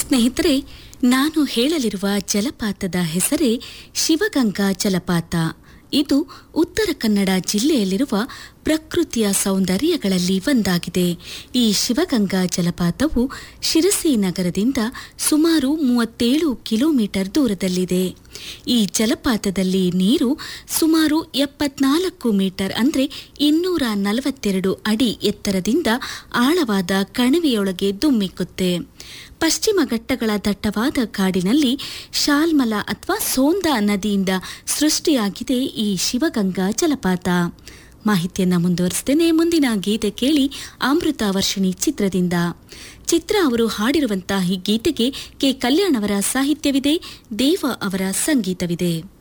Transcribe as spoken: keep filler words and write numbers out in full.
ಸ್ನೇಹಿತರೆ, ನಾನು ಹೇಳಲಿರುವ ಜಲಪಾತದ ಹೆಸರೇ ಶಿವಗಂಗಾ ಜಲಪಾತ. ಇದು ಉತ್ತರ ಕನ್ನಡ ಜಿಲ್ಲೆಯಲ್ಲಿರುವ ಪ್ರಕೃತಿಯ ಸೌಂದರ್ಯಗಳಲ್ಲಿ ಒಂದಾಗಿದೆ. ಈ ಶಿವಗಂಗಾ ಜಲಪಾತವು ಶಿರಸಿ ನಗರದಿಂದ ಸುಮಾರು ಮೂವತ್ತೇಳು ಕಿಲೋಮೀಟರ್ ದೂರದಲ್ಲಿದೆ. ಈ ಜಲಪಾತದಲ್ಲಿ ನೀರು ಸುಮಾರು ಎಪ್ಪತ್ನಾಲ್ಕು ಮೀಟರ್ ಅಂದರೆ ಇನ್ನೂರ ನಲವತ್ತೆರಡು ಅಡಿ ಎತ್ತರದಿಂದ ಆಳವಾದ ಕಣಿವೆಯೊಳಗೆ ಧುಮ್ಮಿಕ್ಕುತ್ತೆ. ಪಶ್ಚಿಮ ಘಟ್ಟಗಳ ದಟ್ಟವಾದ ಕಾಡಿನಲ್ಲಿ ಶಾಲ್ಮಲ ಅಥವಾ ಸೋಂದ ನದಿಯಿಂದ ಸೃಷ್ಟಿಯಾಗಿದೆ ಈ ಶಿವಗಂಗಾ ಜಲಪಾತ. ಮಾಹಿತಿಯನ್ನ ಮುಂದುವರಿಸ್ತೇನೆ. ಮುಂದಿನ ಗೀತೆ ಕೇಳಿ, ಅಮೃತ ವರ್ಷಿಣಿ ಚಿತ್ರದಿಂದ. ಚಿತ್ರ ಅವರು ಹಾಡಿರುವಂತಹ ಈ ಗೀತೆಗೆ ಕೆ ಕಲ್ಯಾಣ್ ಅವರ ಸಾಹಿತ್ಯವಿದೆ, ದೇವ ಅವರ ಸಂಗೀತವಿದೆ.